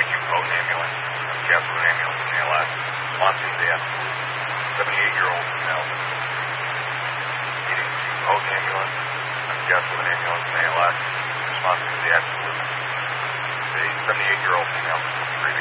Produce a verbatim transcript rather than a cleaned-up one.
you Houghton ambulance, Castlewood ambulance, N A L S, responding to the absolute. seventy-eight-year-old female. Needing to Houghton ambulance, Castlewood ambulance, N A L S, responding to the absolute. The seventy-eight-year-old female.